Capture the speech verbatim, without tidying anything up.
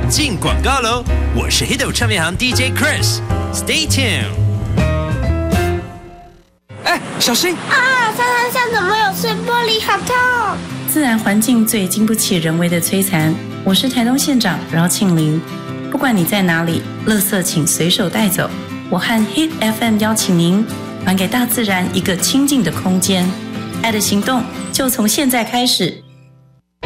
进广告喽！我是 Hito 唱片行 D J Chris，Stay tuned。哎，小心！ 啊，沙滩上怎么有碎玻璃？好痛！ 自然环境最经不起人为的摧残。我是台东县长饶庆玲。不管你在哪里，垃圾请随手带走。我和 Hit F M 邀请您，还给大自然一个清净的空间。爱的行动就从现在开始。